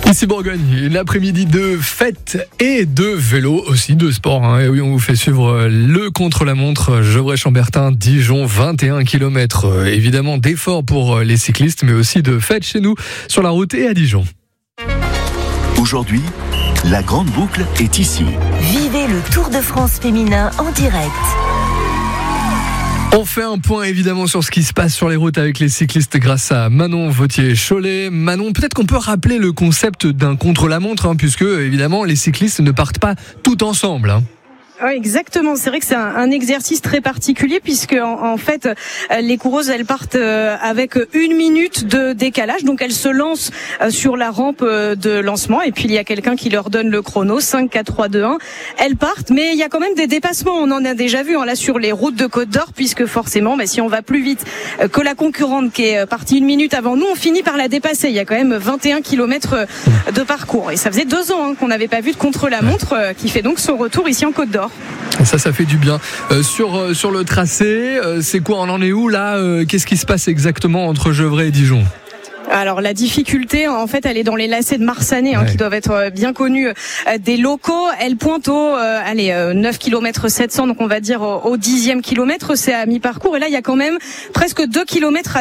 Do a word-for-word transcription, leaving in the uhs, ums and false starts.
Ici Bourgogne, l'après-midi de fête et de vélo aussi, de sport. Hein. Et oui, on vous fait suivre le contre-la-montre Gevrey-Chambertin, Dijon, vingt et un kilomètres. Évidemment d'efforts pour les cyclistes, mais aussi de fête chez nous, sur la route et à Dijon. Aujourd'hui, la grande boucle est ici. Vivez le Tour de France féminin en direct. On fait un point évidemment sur ce qui se passe sur les routes avec les cyclistes grâce à Manon Vauthier-Cholet. Manon, peut-être qu'on peut rappeler le concept d'un contre-la-montre, hein, puisque évidemment les cyclistes ne partent pas tout ensemble. Hein. Oui, exactement. C'est vrai que c'est un, un exercice très particulier puisque en, en fait les coureuses elles partent avec une minute de décalage, donc elles se lancent sur la rampe de lancement et puis il y a quelqu'un qui leur donne le chrono cinq, quatre, trois, deux, un. Elles partent, mais il y a quand même des dépassements. On en a déjà vu hein, là sur les routes de Côte d'Or puisque forcément, bah, si on va plus vite que la concurrente qui est partie une minute avant nous, on finit par la dépasser. Il y a quand même vingt et un kilomètres de parcours et ça faisait deux ans hein, qu'on n'avait pas vu de contre-la-montre euh, qui fait donc son retour ici en Côte d'Or. Ça, ça fait du bien. Euh, sur euh, sur le tracé, euh, c'est quoi, on en est où là euh, Qu'est-ce qui se passe exactement entre Gevrey et Dijon ? Alors la difficulté, en fait, elle est dans les lacets de Marsanais, hein, ouais. qui doivent être bien connus euh, des locaux. Elle pointe au, euh, allez, euh, neuf kilomètres sept cents, donc on va dire au, au dixième kilomètre, c'est à mi-parcours. Et là, il y a quand même presque deux kilomètres à